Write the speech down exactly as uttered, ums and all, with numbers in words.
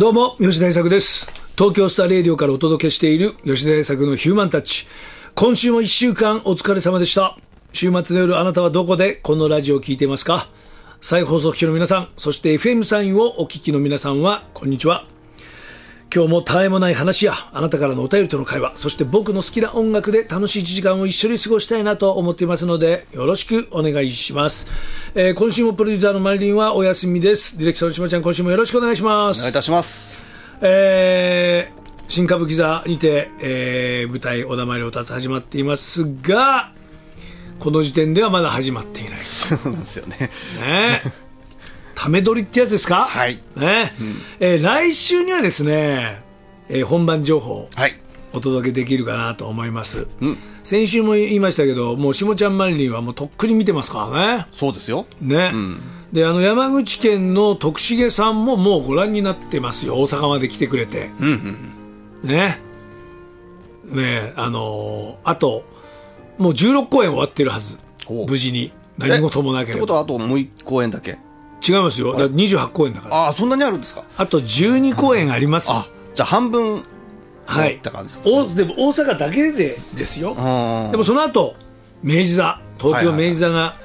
どうも吉田栄作です。東京スターレディオからお届けしている吉田栄作のヒューマンタッチ。今週もいっしゅうかんお疲れ様でした。週末の夜、あなたはどこでこのラジオを聞いていますか？再放送機の皆さん、そして エフエム サインをお聞きの皆さんはこんにちは。今日もたわいもない話やあなたからのお便りとの会話、そして僕の好きな音楽で楽しいいちじかんを一緒に過ごしたいなと思っていますので、よろしくお願いします。えー、今週もプロデューサーのマリリンはお休みです。ディレクターのしまちゃん、今週もよろしくお願いします。 お願いいたします。 えー、新歌舞伎座にて、えー、舞台おだまりを立つ始まっていますが、この時点ではまだ始まっていない。 そうなんですよね。 ねため撮りってやつですか？ はい、 ねうんえー、来週にはですね、えー、本番情報、はい、お届けできるかなと思います、うん、先週も言いましたけど、もう下ちゃんマリリンはもうとっくに見てますからね。 そうですよ、 ね、うん、であの山口県の徳重さんももうご覧になってますよ。大阪まで来てくれて、うんうん、ねねあのー、あともうじゅうろっこうえん終わってるはず、無事に何事もなければ。 ってことはあともういっこうえんだけ？ 違いますよ。だからにじゅうはっこうえんだから。 ああ、そんなにあるんですか？ あとじゅうにこうえんあります。 あ、じゃあ半分はいって感じです、ね。でも大阪だけでですよ。でもその後明治座、東京明治座が